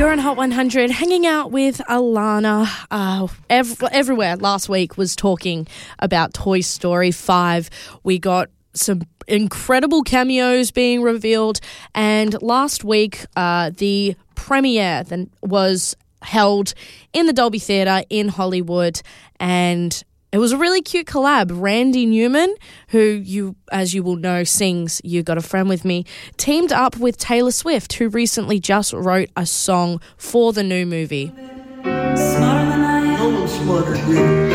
You're on Hot 100, hanging out with Alana. Everywhere last week was talking about Toy Story 5. We got some incredible cameos being revealed, and last week the premiere then was held in the Dolby Theatre in Hollywood, and it was a really cute collab. Randy Newman, who as you will know, sings You Got a Friend With Me, teamed up with Taylor Swift, who recently just wrote a song for the new movie. Smarter than I am. No one smarter than you.